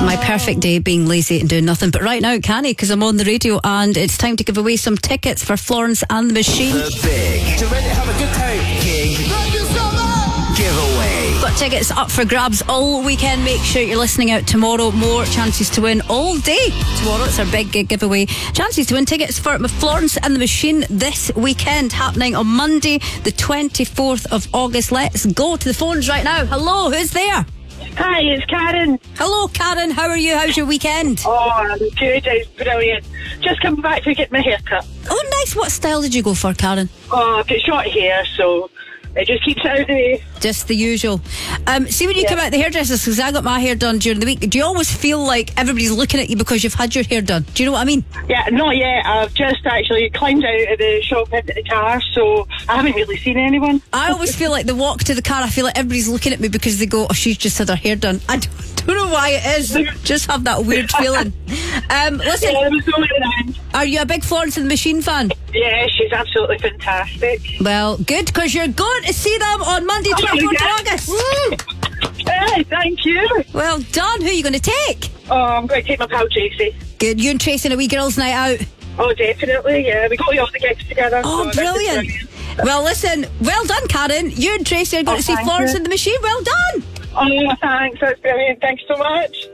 my perfect day being lazy and doing nothing. But right now it can't, because I'm on the radio and it's time to give away some tickets for Florence and the Machine. The big To Ready Have a Good Time gig giveaway. Got tickets up for grabs all weekend. Make sure you're listening out tomorrow. More chances to win all day tomorrow. It's our big gig giveaway. Chances to win tickets for Florence and the Machine this weekend, happening on Monday the 24th of August. Let's go to the phones right now. Hello, who's there? Hi, it's Karen. Hello, Karen. How are you? How's your weekend? Oh, I'm good. It's brilliant. Just come back to get my haircut. Oh, nice. What style did you go for, Karen? Oh, I've got short hair, so it just keeps it out of the way. Just the usual. See, when you come out the hairdressers, because I got my hair done during the week, do you always feel like everybody's looking at you because you've had your hair done? Do you know what I mean? Yeah, not yet. I've just actually climbed out of the shop into the car, so I haven't really seen anyone. I always feel like the walk to the car, I feel like everybody's looking at me because they go, oh, she's just had her hair done. I don't know why it is. Just have that weird feeling. Listen, are you a big Florence and the Machine fan? Yeah, she's absolutely fantastic. Well, good, because you're going to see them on Monday, 24th of August. Hey, thank you. Well done. Who are you going to take? Oh, I'm going to take my pal Tracy. Good. You and Tracy and a wee girls' night out? Oh, definitely, yeah. We go to all the gigs together. Oh, so brilliant. Well, listen, well done, Karen. You and Tracy are going to see Florence and the Machine. Well done. Oh, thanks. That's brilliant. Thanks so much.